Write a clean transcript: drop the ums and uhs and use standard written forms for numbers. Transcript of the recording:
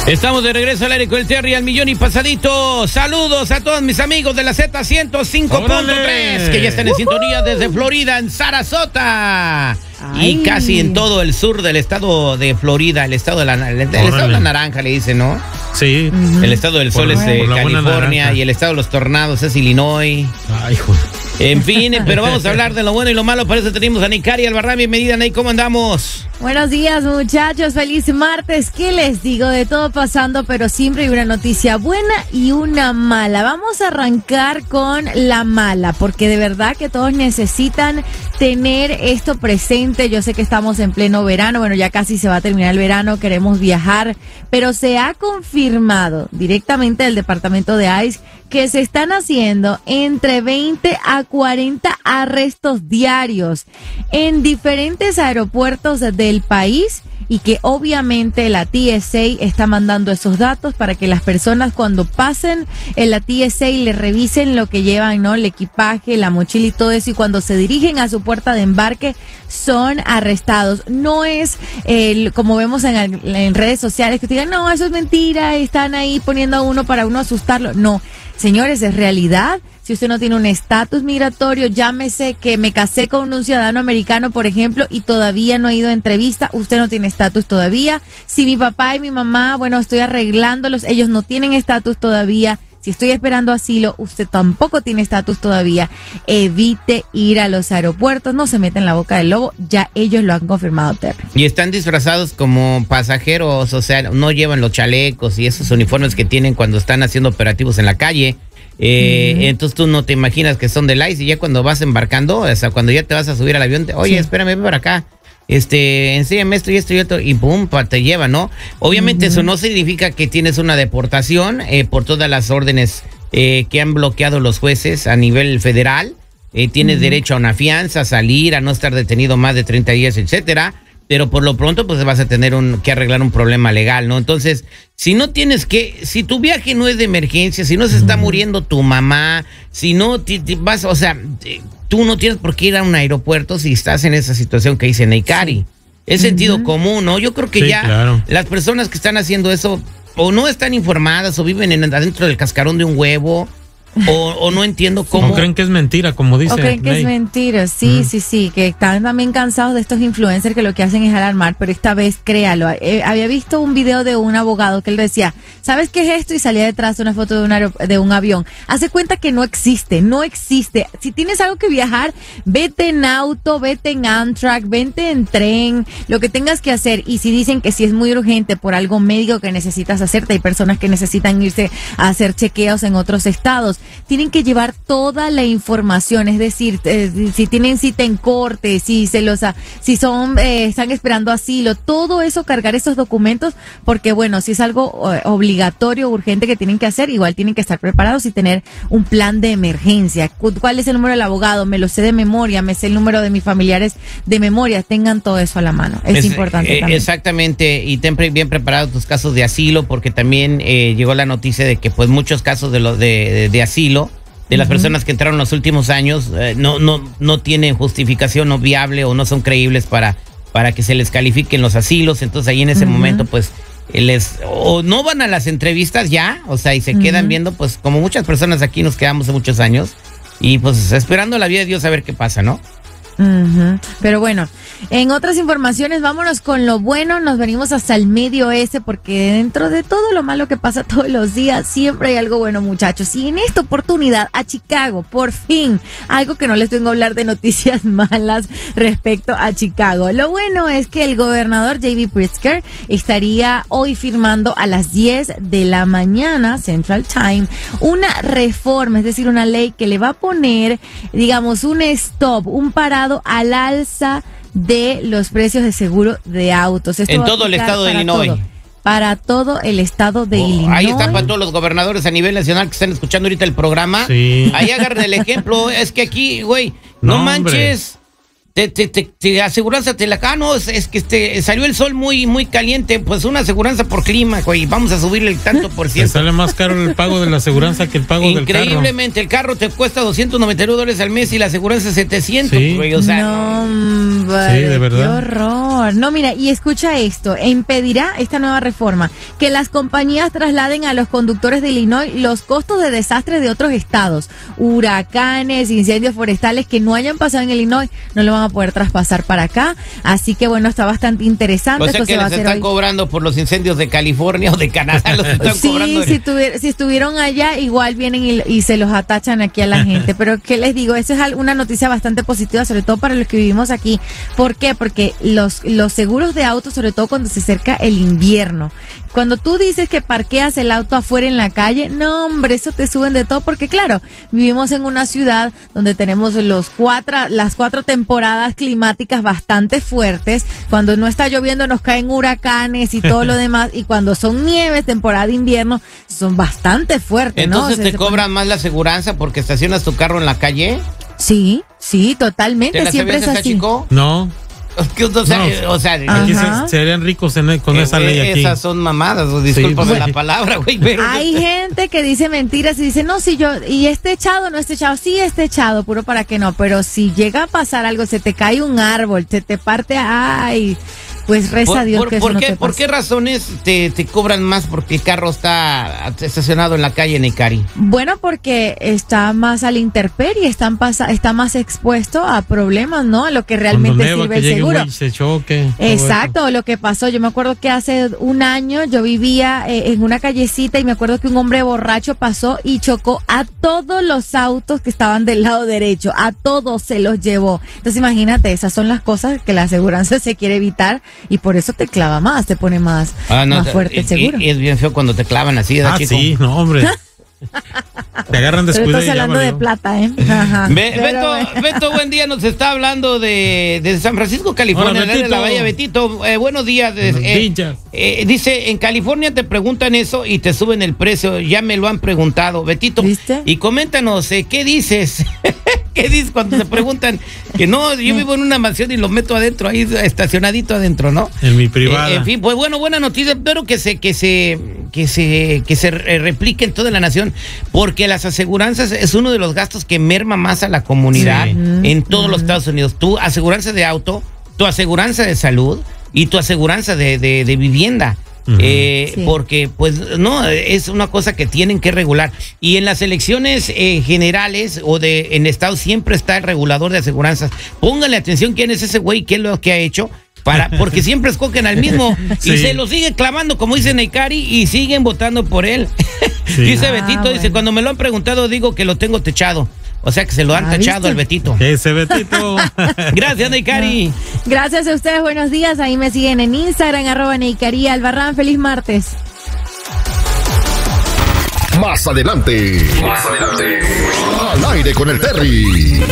Estamos de regreso al aire con el Terry al millón y pasadito. Saludos a todos mis amigos de la Z105.3 que ya están en sintonía desde Florida, en Sarasota. Y casi en todo el sur del estado de Florida, el estado de la naranja le dicen, ¿no? Sí. El estado del sol es California y el estado de los tornados es Illinois. Ay, joder. En fin, pero vamos a hablar de lo bueno y lo malo. Para eso tenemos a Nicari Albarrán. Bienvenida, Ney, ¿cómo andamos? Buenos días, muchachos. Feliz martes. ¿Qué les digo? De todo pasando, pero siempre hay una noticia buena y una mala. Vamos a arrancar con la mala, porque de verdad que todos necesitan tener esto presente. Yo sé que estamos en pleno verano. Bueno, ya casi se va a terminar el verano. Queremos viajar, pero se ha confirmado directamente del departamento de ICE que se están haciendo entre 20 a 40 arrestos diarios en diferentes aeropuertos del país y que obviamente la TSA está mandando esos datos para que las personas cuando pasen en la TSA le revisen lo que llevan, ¿no? El equipaje, la mochila y todo eso, y cuando se dirigen a su puerta de embarque son arrestados. No es como vemos en redes sociales que te digan, no, eso es mentira, están ahí poniendo a uno para uno asustarlo. No, señores, es realidad. Si usted no tiene un estatus migratorio, llámese que me casé con un ciudadano americano, por ejemplo, y todavía no he ido a entrevista, usted no tiene estatus todavía. Si mi papá y mi mamá, bueno, estoy arreglándolos, ellos no tienen estatus todavía. Si estoy esperando asilo, usted tampoco tiene estatus todavía. Evite ir a los aeropuertos, no se meta en la boca del lobo, ya ellos lo han confirmado, Terry. Y están disfrazados como pasajeros, o sea, no llevan los chalecos y esos uniformes que tienen cuando están haciendo operativos en la calle. Entonces tú no te imaginas que son del ICE y ya cuando vas embarcando, o sea, cuando ya te vas a subir al avión, oye, espérame, ven para acá. Enséñame esto y esto y esto, y pum, te lleva, ¿no? Obviamente eso no significa que tienes una deportación por todas las órdenes que han bloqueado los jueces a nivel federal. Tienes derecho a una fianza, a salir, a no estar detenido más de 30 días, etcétera. Pero por lo pronto, pues vas a tener que arreglar un problema legal, ¿no? Entonces, si tu viaje no es de emergencia, si no se está muriendo tu mamá, si no vas, o sea, tú no tienes por qué ir a un aeropuerto si estás en esa situación que dice Neikari. Es sentido común, ¿no? Yo creo que las personas que están haciendo eso o no están informadas o viven adentro del cascarón de un huevo. O no entiendo cómo. O creen que es mentira, como dice. O creen que es mentira, sí, que están también cansados de estos influencers que lo que hacen es alarmar, pero esta vez créalo. Había visto un video de un abogado que él decía, ¿sabes qué es esto? Y salía detrás una foto de un avión. Hace cuenta que no existe. Si tienes algo que viajar, vete en auto, vete en Amtrak, vete en tren, lo que tengas que hacer. Y si dicen que si es muy urgente por algo médico que necesitas hacerte, hay personas que necesitan irse a hacer chequeos en otros estados. Tienen que llevar toda la información, es decir, si tienen cita en corte, si están esperando asilo, todo eso, cargar esos documentos, porque bueno, si es algo obligatorio, urgente que tienen que hacer, igual tienen que estar preparados y tener un plan de emergencia. ¿Cuál es el número del abogado? Me lo sé de memoria, me sé el número de mis familiares de memoria, tengan todo eso a la mano, es importante también. Exactamente, y ten bien preparados tus casos de asilo, porque también llegó la noticia de que pues muchos casos de asilo de las personas que entraron en los últimos años no tienen justificación no viable o no son creíbles para que se les califiquen los asilos. Entonces ahí en ese momento pues o no van a las entrevistas ya, o sea, y se quedan viendo, pues como muchas personas aquí nos quedamos de muchos años y pues esperando la vida de Dios a ver qué pasa, ¿no? Pero bueno, en otras informaciones, vámonos con lo bueno. Nos venimos hasta el medio oeste, porque dentro de todo lo malo que pasa todos los días, siempre hay algo bueno, muchachos. Y en esta oportunidad, a Chicago, por fin, algo que no les vengo a hablar de noticias malas respecto a Chicago. Lo bueno es que el gobernador J.B. Pritzker estaría hoy firmando a las 10 de la mañana, Central Time, una reforma, es decir, una ley que le va a poner, digamos, un stop, un parado al alza de los precios de seguro de autos. Esto en todo el estado de Illinois. Para todo el estado de Illinois. Ahí están para todos los gobernadores a nivel nacional que están escuchando ahorita el programa. Sí. Ahí agarren el ejemplo. Es que aquí, güey, no manches. te aseguranza te la no, es que salió el sol muy caliente, pues una aseguranza por clima, güey, vamos a subirle el tanto por ciento. Te sale más caro el pago de la aseguranza que el pago del carro. Increíblemente, el carro te cuesta $299 al mes y la aseguranza es 700, sí. Güey, o sea. No, sí, de verdad. Qué horror. No, mira, y escucha esto, impedirá esta nueva reforma que las compañías trasladen a los conductores de Illinois los costos de desastres de otros estados, huracanes, incendios forestales que no hayan pasado en Illinois, no lo van a poder traspasar para acá, así que bueno, está bastante interesante. O sea que les están cobrando por los incendios de California o de Canadá, los están cobrando. Sí, si estuvieron allá, igual vienen y se los atachan aquí a la gente, pero ¿qué les digo? Eso es una noticia bastante positiva, sobre todo para los que vivimos aquí. ¿Por qué? Porque los seguros de autos, sobre todo cuando se acerca el invierno, cuando tú dices que parqueas el auto afuera en la calle, no, hombre, eso te suben de todo, porque claro, vivimos en una ciudad donde tenemos las cuatro temporadas climáticas bastante fuertes. Cuando no está lloviendo nos caen huracanes y todo lo demás, y cuando son nieves, temporada de invierno, son bastante fuertes. Entonces, ¿no? ¿te cobran más la aseguranza porque estacionas tu carro en la calle? Sí, totalmente, siempre es así. Chico? No. O sea, aquí serían ricos con esa ley aquí. Esas son mamadas, discúlpame la palabra, güey. Pero hay gente que dice mentiras y dice, no, si y este echado, no este echado, sí este echado, puro para que no, pero si llega a pasar algo, se te cae un árbol, se te parte, ay, pues reza a Dios que eso no te pase. ¿Por qué razones te cobran más porque el carro está estacionado en la calle, Neikari? Bueno, porque está más a la intemperie, está más expuesto a problemas, ¿no? A lo que realmente sirve el seguro. Se choque, exacto, lo que pasó, yo me acuerdo que hace un año yo vivía en una callecita y me acuerdo que un hombre borracho pasó y chocó a todos los autos que estaban del lado derecho, a todos se los llevó. Entonces imagínate, esas son las cosas que la aseguranza se quiere evitar. Y por eso te clava más, te pone más fuerte el seguro. Y es bien feo cuando te clavan así, ¿verdad, chico? Sí, no, hombre. Te agarran descuidado. Estás hablando de plata, ¿eh? Ajá. Beto, buen día, nos está hablando de San Francisco, California. Hola, de la Bahía, Betito. Buenos días. Dice, en California te preguntan eso y te suben el precio. Ya me lo han preguntado, Betito. ¿Viste? Y coméntanos, ¿qué dices? ¿Qué dices cuando te preguntan que no, yo vivo en una mansión y lo meto adentro, ahí estacionadito adentro, ¿no? En mi privada. En fin, pues bueno, buena noticia, espero que se replique en toda la nación, porque las aseguranzas es uno de los gastos que merma más a la comunidad en todos los Estados Unidos. Tu aseguranza de auto, tu aseguranza de salud y tu aseguranza de vivienda. Porque pues no, es una cosa que tienen que regular, y en las elecciones generales o en estado siempre está el regulador de aseguranzas. Pónganle atención quién es ese güey, qué es lo que ha hecho, porque siempre escogen al mismo y se lo sigue clavando, como dice Neikari, y siguen votando por él. Dice Betito, dice, cuando me lo han preguntado digo que lo tengo techado. O sea que se lo han tachado al Betito. Ese Betito. Gracias, Neikari. Gracias a ustedes, buenos días. Ahí me siguen en Instagram, @Neikari_Albarrán. Feliz martes. Más adelante. Al aire con el Terry.